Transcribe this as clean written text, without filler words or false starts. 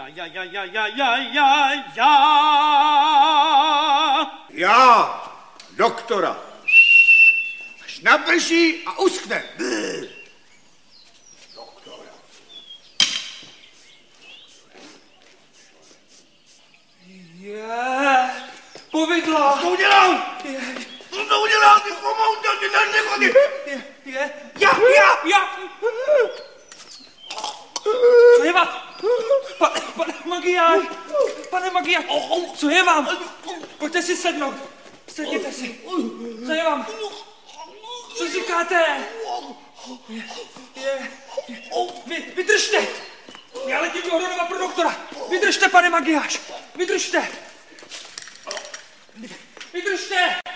Já, doktora. Až naprší a uschne. Doktora. Povidla. Co to udělal? Co to udělal? Ty chomoutel, ty nechodí. Já. Co je vám? Pane Magiáš, co je vám? Pojďte si sednout. Sedněte si. Co je vám? Co říkáte? Vydržte. Já letím do Horonova pro doktora. Vydržte, pane Magiáš. Vydržte.